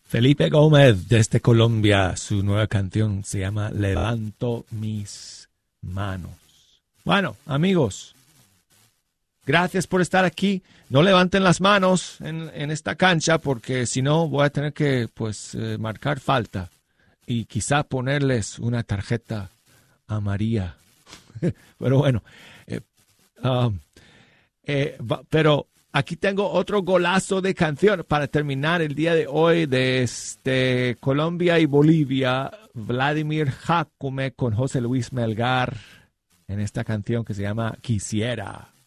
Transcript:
Felipe Gómez desde Colombia, su nueva canción se llama Levanto mis manos. Bueno, amigos, gracias por estar aquí. No levanten las manos en esta cancha porque si no voy a tener que marcar falta y quizá ponerles una tarjeta amarilla. Pero bueno, pero aquí tengo otro golazo de canción para terminar el día de hoy desde Colombia y Bolivia. Vladimir Jácome con José Luis Melgar en esta canción que se llama Quisiera.